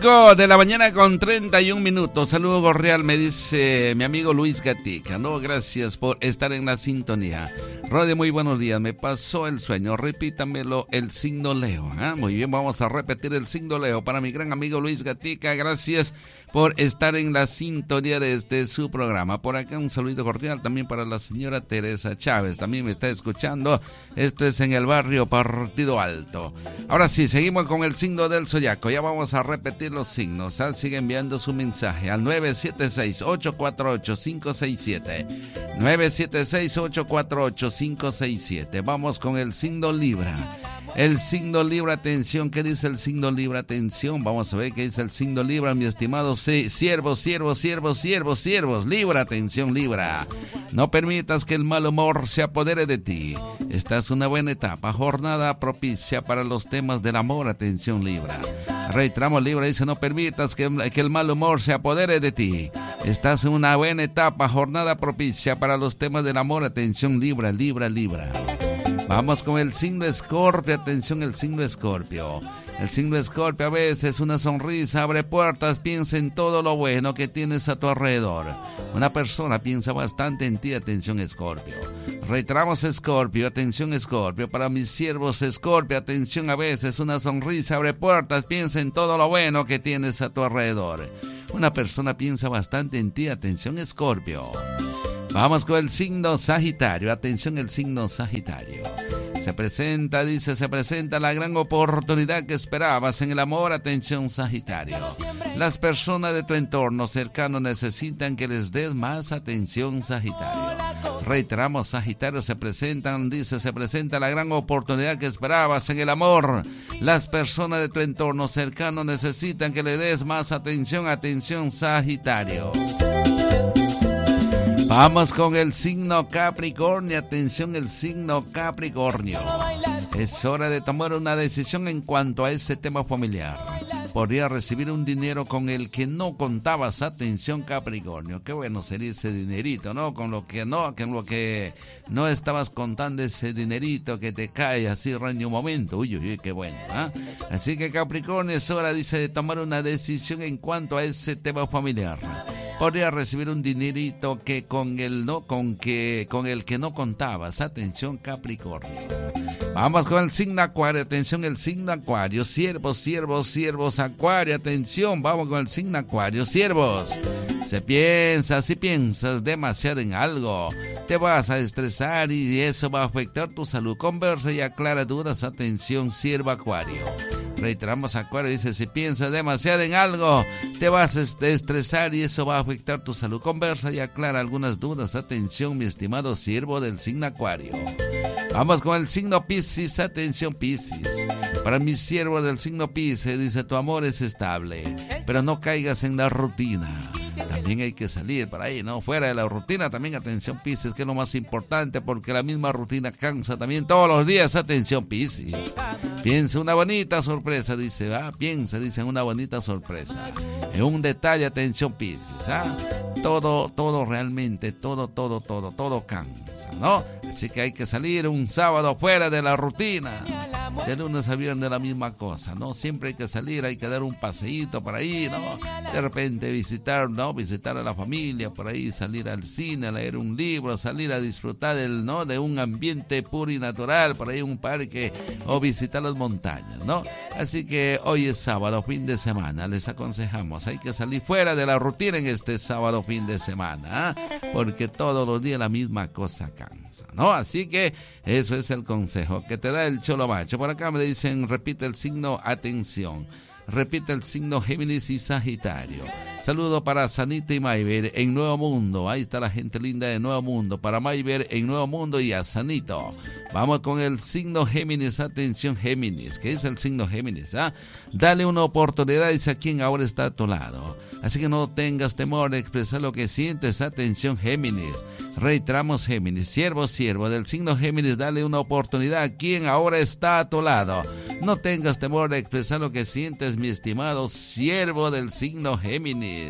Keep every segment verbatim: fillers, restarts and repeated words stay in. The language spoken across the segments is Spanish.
cinco de la mañana con treinta y un minutos. Saludo cordial, me dice mi amigo Luis Gatica. No, gracias por estar en la sintonía. Rode, muy buenos días. Me pasó el sueño. Repítamelo, el signo Leo. ¿Ah? Muy bien, vamos a repetir el signo Leo para mi gran amigo Luis Gatica. Gracias por estar en la sintonía de este su programa. Por acá un saludo cordial también para la señora Teresa Chávez. También me está escuchando. Esto es en el barrio Partido Alto. Ahora sí, seguimos con el signo del zodiaco. Ya vamos a repetir los signos. ¿Ah? Sigue enviando su mensaje al nueve siete seis, ocho cuatro ocho, cinco seis siete. nueve siete seis, ocho cuatro ocho, cinco seis siete. Vamos con el signo Libra. El signo Libra, atención, ¿qué dice el signo Libra? Atención, vamos a ver qué dice el signo Libra, mi estimado siervos, siervos, siervos, siervos, siervos. Libra, atención, Libra. No permitas que el mal humor se apodere de ti. Esta es una buena etapa, jornada propicia para los temas del amor, atención, Libra. Reiteramos, Libra dice, no permitas que, que el mal humor se apodere de ti. Estás en una buena etapa, jornada propicia para los temas del amor, atención, Libra, Libra, Libra. Vamos con el signo Escorpio, atención, el signo Escorpio. El signo Escorpio, a veces una sonrisa abre puertas, piensa en todo lo bueno que tienes a tu alrededor. Una persona piensa bastante en ti, atención, Escorpio. Reiteramos, Escorpio, atención, Escorpio. Para mis siervos, Escorpio, atención, a veces una sonrisa abre puertas, piensa en todo lo bueno que tienes a tu alrededor. Una persona piensa bastante en ti, atención, Escorpio. Vamos con el signo Sagitario, atención, el signo Sagitario. Se presenta, dice, se presenta la gran oportunidad que esperabas en el amor, atención, Sagitario. Las personas de tu entorno cercano necesitan que les des más atención, Sagitario. Reiteramos, Sagitario, se presentan, dice, se presenta la gran oportunidad que esperabas en el amor. Las personas de tu entorno cercano necesitan que le des más atención, atención, Sagitario. Vamos con el signo Capricornio, atención, el signo Capricornio. Es hora de tomar una decisión en cuanto a ese tema familiar. Podría recibir un dinero con el que no contabas, atención, Capricornio. Qué bueno sería ese dinerito, ¿no? Con lo que no, con lo que no estabas contando, ese dinerito que te cae así en un momento. Uy, uy, uy, qué bueno, ¿eh? Así que Capricornio, es hora, dice, de tomar una decisión en cuanto a ese tema familiar. Podría recibir un dinerito que con el no, con que con el que no contabas. Atención, Capricornio. Vamos con el signo Acuario, atención, el signo Acuario. Siervos, siervos, siervos, Acuario, atención, vamos con el signo Acuario, siervos. Se piensa, si piensas demasiado en algo, te vas a estresar y eso va a afectar tu salud. Conversa y aclara dudas, atención, siervo Acuario. Reiteramos, Acuario, dice, si piensas demasiado en algo, te vas a estresar y eso va a afectar tu salud. Conversa y aclara algunas dudas. Atención, mi estimado siervo del signo Acuario. Vamos con el signo Piscis, atención, Piscis. Para mi siervo del signo Piscis, dice, tu amor es estable, pero no caigas en la rutina. También hay que salir por ahí, ¿no? Fuera de la rutina, también atención, Piscis, que es lo más importante, porque la misma rutina cansa también todos los días. Atención, Piscis. Piensa una bonita sorpresa, dice, ah, piensa, dice, en una bonita sorpresa. En un detalle, atención, Piscis, ah. Todo, todo realmente, todo, todo, todo, todo cansa, ¿no? Así que hay que salir un sábado fuera de la rutina. De lunes a viernes la misma cosa, ¿no? Siempre hay que salir, hay que dar un paseíto por ahí, ¿no? De repente visitar, ¿no? Visitar a la familia por ahí, salir al cine, a leer un libro, salir a disfrutar del, ¿no? De un ambiente puro y natural, por ahí un parque, o visitar las montañas, ¿no? Así que hoy es sábado, fin de semana, les aconsejamos, hay que salir fuera de la rutina en este sábado, fin de semana, ¿eh? Porque todos los días la misma cosa cansa, ¿no? Así que eso es el consejo que te da el Cholo Macho. Por acá me dicen, repite el signo, atención, repite el signo Géminis y Sagitario. Saludo para Sanita y Mayber en Nuevo Mundo. Ahí está la gente linda de Nuevo Mundo. Para Mayber en Nuevo Mundo y a Sanito. Vamos con el signo Géminis. Atención, Géminis. ¿Qué es el signo Géminis? ¿Ah? Dale una oportunidad, dice a quien ahora está a tu lado. Así que no tengas temor de expresar lo que sientes. Atención, Géminis. Reiteramos, Géminis, siervo, siervo del signo Géminis, dale una oportunidad a quien ahora está a tu lado. No tengas temor de expresar lo que sientes, mi estimado siervo del signo Géminis.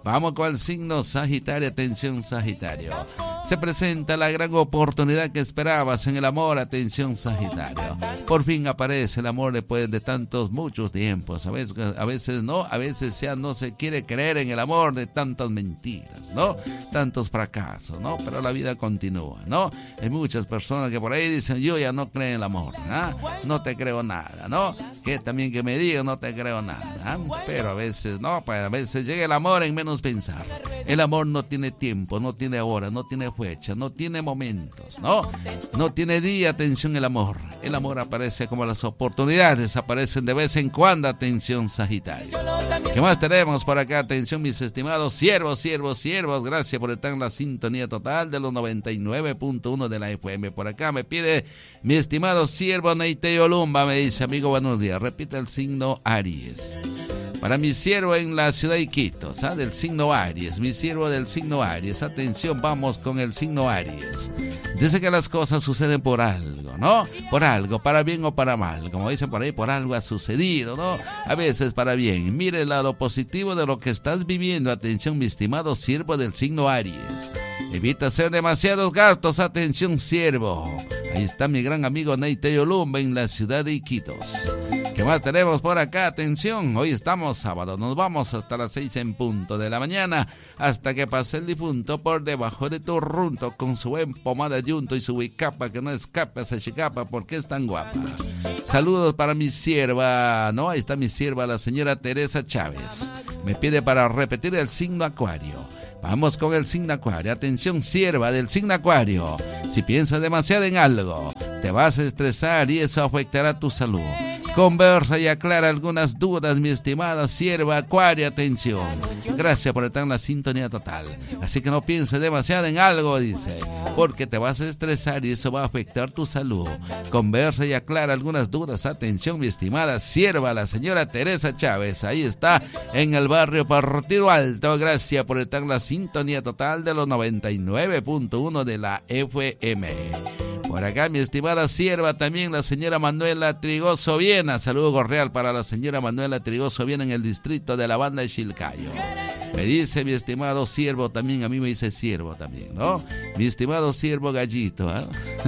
Vamos con el signo Sagitario. Atención, Sagitario. Se presenta la gran oportunidad que esperabas en el amor. Atención, Sagitario. Por fin aparece el amor después de tantos, muchos tiempos. A veces, a veces no, a veces ya no se quiere creer en el amor de tantas mentiras, ¿no? Tantos fracasos, ¿no? Pero la vida continúa, ¿no? Hay muchas personas que por ahí dicen, yo ya no creo en el amor, ¿ah? No te creo nada, ¿no? Que también que me digan, no te creo nada, ¿ah? Pero a veces no, pues a veces llega el amor en menos pensar. El amor no tiene tiempo, no tiene hora, no tiene fecha, no tiene momentos, ¿no? No tiene día. Atención, el amor. El amor aparece como las oportunidades, aparecen de vez en cuando. Atención, Sagitario. ¿Qué más tenemos por acá? Atención, mis estimados siervos, siervos, siervos. Gracias por estar en la sintonía total de los noventa y nueve punto uno de la F M. Por acá me pide mi estimado siervo Neiteo Lumba, me dice, amigo, buenos días. Repite el signo Aries. Para mi siervo en la ciudad de Quito, ¿sabes? Del signo Aries, mi siervo del signo Aries. Atención, vamos con el signo Aries. Dice que las cosas suceden por algo, ¿no? Por algo, para bien o para mal. Como dicen por ahí, por algo ha sucedido, ¿no? A veces para bien. Mire el lado positivo de lo que estás viviendo. Atención, mi estimado siervo del signo Aries. Evita hacer demasiados gastos. Atención, siervo. Ahí está mi gran amigo Neiteo Lumba en la ciudad de Iquitos. ¿Qué más tenemos por acá? Atención, hoy estamos sábado, nos vamos hasta las seis en punto de la mañana, hasta que pase el difunto por debajo de tu runto, con su buen pomada yunto y su huicapa, que no escapa esa chicapa porque es tan guapa. Saludos para mi sierva, no, ahí está mi sierva, la señora Teresa Chávez. Me pide para repetir el signo Acuario. Vamos con el signo Acuario. Atención, sierva del signo Acuario. Si piensas demasiado en algo, te vas a estresar y eso afectará tu salud. Conversa y aclara algunas dudas, mi estimada sierva Acuario. Atención. Gracias por estar en la sintonía total. Así que no pienses demasiado en algo, dice, porque te vas a estresar y eso va a afectar tu salud. Conversa y aclara algunas dudas. Atención, mi estimada sierva, la señora Teresa Chávez. Ahí está, en el barrio Partido Alto. Gracias por estar en la sintonía total de los noventa y nueve punto uno de la F M. Por acá, mi estimada sierva, también la señora Manuela Trigoso Viena. Saludo cordial para la señora Manuela Trigoso Viena en el distrito de la Banda de Chilcayo. Me dice mi estimado siervo también, a mí me dice siervo también, ¿no? Mi estimado siervo Gallito, ¿eh?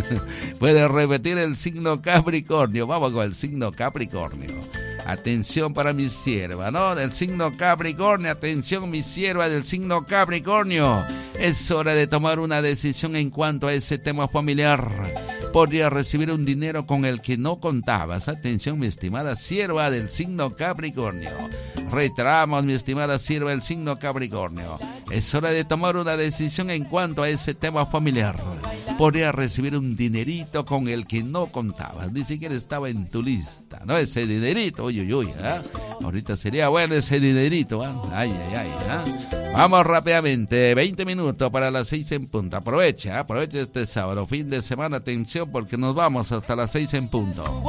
Puede repetir el signo Capricornio. Vamos con el signo Capricornio. Atención para mi sierva, ¿no? Del signo Capricornio. Atención, mi sierva del signo Capricornio. Es hora de tomar una decisión en cuanto a ese tema familiar. Podría recibir un dinero con el que no contabas. Atención, mi estimada sierva del signo Capricornio. Reiteramos, mi estimada sierva del signo Capricornio. Es hora de tomar una decisión en cuanto a ese tema familiar. Podría recibir un dinerito con el que no contabas. Ni siquiera estaba en tu lista, ¿no? Ese dinerito, uy, uy, uy, ¿eh? Ahorita sería bueno ese dinerito, ¿eh? Ay, ay, ay, ¿eh? Vamos rápidamente, veinte minutos para las seis en punto. Aprovecha, aprovecha este sábado, fin de semana, atención, porque nos vamos hasta las seis en punto.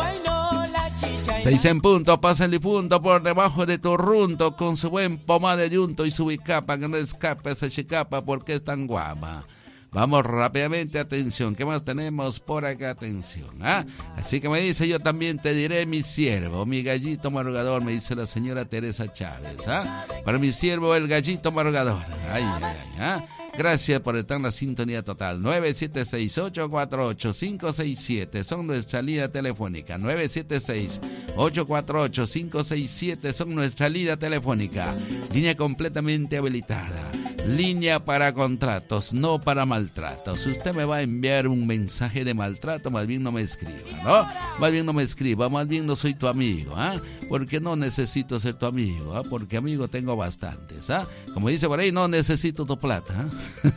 Seis en punto, pasa el difunto por debajo de tu runto, con su buen pomada de yunto y su bicapa, que no escape esa chicapa porque es tan guapa. Vamos rápidamente, atención, ¿qué más tenemos por acá? Atención, ¿ah? Así que me dice, yo también te diré mi siervo, mi gallito madrugador, me dice la señora Teresa Chávez, ¿ah? Para mi siervo, el gallito madrugador. Ay, ay, ay, ¿ah? Gracias por estar en la sintonía total. nueve siete seis, ocho cuatro ocho, cinco seis siete son nuestra línea telefónica. nueve siete seis, ocho cuatro ocho, cinco seis siete son nuestra línea telefónica. Línea completamente habilitada. Línea para contratos, no para maltratos. Si usted me va a enviar un mensaje de maltrato, más bien no me escriba, ¿no? Más bien no me escriba, más bien no soy tu amigo, ¿ah? Porque no necesito ser tu amigo, ¿ah? Porque amigo tengo bastantes, ¿ah? Como dice por ahí, no necesito tu plata, ¿ah?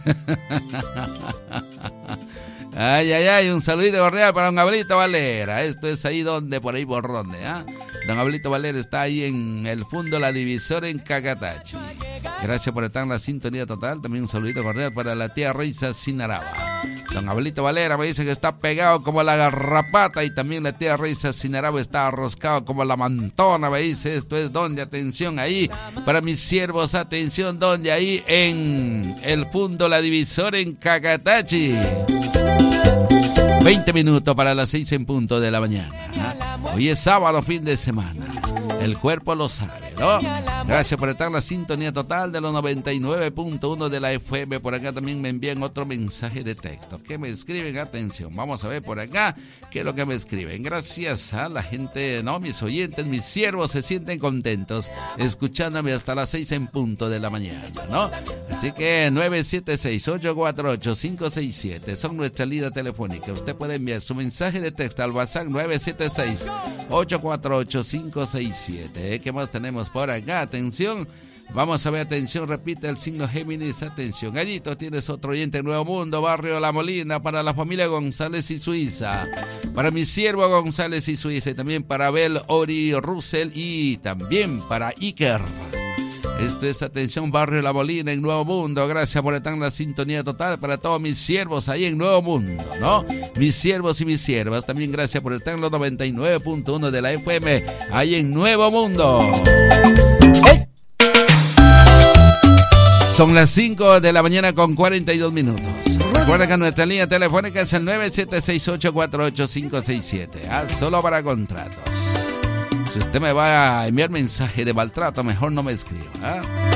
Ay, ay, ay, un saludito cordial para don Abelito Valera. Esto es ahí donde, por ahí por donde, ¿ah? Don Abelito Valera está ahí en el fondo La Divisora en Cacatachi. Gracias por estar en la sintonía total. También un saludito cordial para la tía Reisa Sinaraba. Don Abelito Valera me dice que está pegado como la garrapata, y también la tía Reisa Sinaraba está arroscado como la mantona, me dice. Esto es donde, atención ahí, para mis siervos, atención, donde ahí en el fondo La Divisora en Cacatachi. veinte minutos para las seis en punto de la mañana. Hoy es sábado, fin de semana. El cuerpo lo sabe. ¿no? Gracias por estar en la sintonía total de los noventa y nueve punto uno de la F M. Por acá también me envían otro mensaje de texto. ¿Qué me escriben? Atención, vamos a ver por acá qué es lo que me escriben. Gracias a la gente, no, mis oyentes, mis siervos se sienten contentos escuchándome hasta las seis en punto de la mañana, ¿no? Así que nueve siete seis, ocho cuatro ocho, cinco seis siete son nuestra línea telefónica. Usted puede enviar su mensaje de texto al WhatsApp nueve siete seis, ocho cuatro ocho, cinco seis siete. ¿Qué más tenemos por acá? Atención, vamos a ver, atención, repite el signo Géminis, atención. Gallito, tienes otro oyente en Nuevo Mundo, barrio La Molina, para la familia González y Suiza, para mi siervo González y Suiza, y también para Abel, Ori, Russell y también para Iker. Esto es, atención, barrio La Molina en Nuevo Mundo. Gracias por estar en la sintonía total para todos mis siervos ahí en Nuevo Mundo, ¿no? Mis siervos y mis siervas, también gracias por estar en los noventa y nueve punto uno de la F M ahí en Nuevo Mundo. ¡Hey! Son las cinco de la mañana con cuarenta y dos minutos. Recuerda que nuestra línea telefónica es el nueve siete seis, ocho cuatro ocho, cinco seis siete. Ah, solo para contratos. Si usted me va a enviar mensaje de maltrato, mejor no me escriba, ¿eh?